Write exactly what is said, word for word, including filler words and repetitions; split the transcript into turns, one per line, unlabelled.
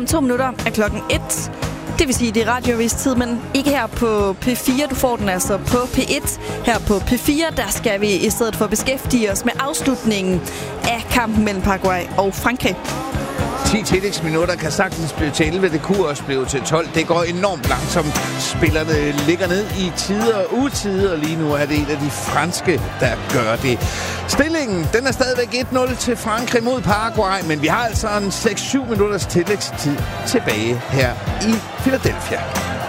Om to minutter er klokken et. Det vil sige, det er radiovis-tid, men ikke her på P fire. Du får den altså på P et. Her på P fire, der skal vi i stedet for beskæftige os med afslutningen af kampen mellem Paraguay og Frankrig.
ti tillægsminutter kan sagtens blive til elleve. Det kunne også blive til tolv. Det går enormt langsomt. Spillerne ligger ned i tider og utider. Lige nu er det en af de franske, der gør det. Stillingen, den er stadigvæk et nul til Frankrig mod Paraguay, men vi har altså en seks syv minutters tillægstid tilbage her i Philadelphia.